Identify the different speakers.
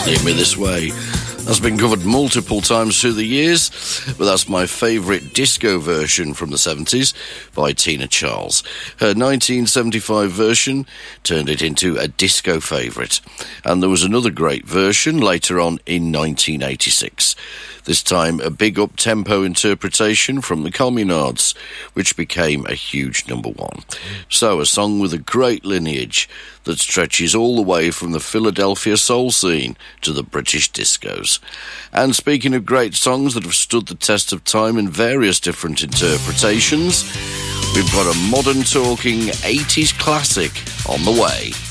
Speaker 1: Near Me This Way. That's been covered multiple times through the years, but that's my favourite disco version from the 70s by Tina Charles. Her 1975 version turned it into a disco favourite, and there was another great version later on in 1986. This time a big up-tempo interpretation from the Communards, which became a huge number one. So a song with a great lineage that stretches all the way from the Philadelphia soul scene to the British discos. And speaking of great songs that have stood the test of time in various different interpretations, we've got a modern talking 80s classic on the way.